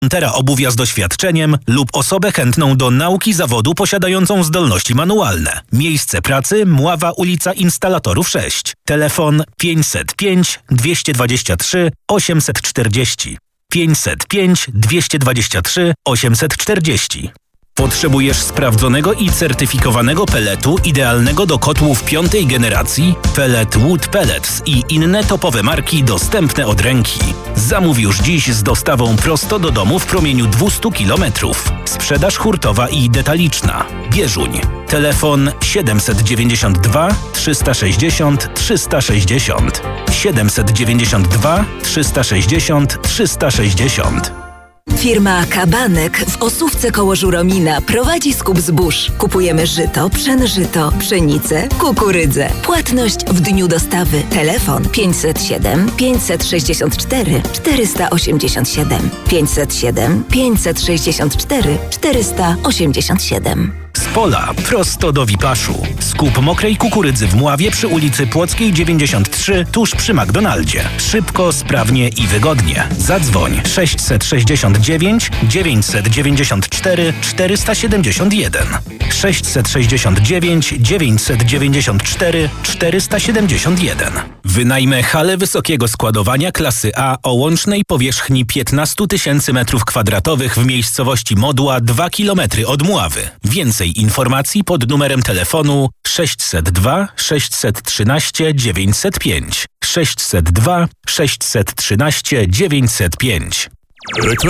Montera obuwia z doświadczeniem lub osobę chętną do nauki zawodu posiadającą zdolności manualne. Miejsce pracy: Mława, ulica Instalatorów 6. Telefon 505 223 840. 505 223 840. Potrzebujesz sprawdzonego i certyfikowanego pelletu idealnego do kotłów 5. generacji? Pellet Wood Pellets i inne topowe marki dostępne od ręki. Zamów już dziś z dostawą prosto do domu w promieniu 200 km. Sprzedaż hurtowa i detaliczna. Bieżuń. Telefon 792 360 360. 792 360 360. Firma Kabanek w Osówce koło Żuromina prowadzi skup zbóż. Kupujemy żyto, pszenżyto, pszenicę, kukurydzę. Płatność w dniu dostawy. Telefon 507 564 487. 507 564 487. Z pola prosto do Wipaszu. Skup mokrej kukurydzy w Mławie przy ulicy Płockiej 93 tuż przy McDonaldzie. Szybko, sprawnie i wygodnie. Zadzwoń 669 994 471. 669 994 471. Wynajmę halę wysokiego składowania klasy A o łącznej powierzchni 15 000 m2 w miejscowości Modła 2 km od Mławy. Więcej informacji pod numerem telefonu 602 613 905. 602 613 905.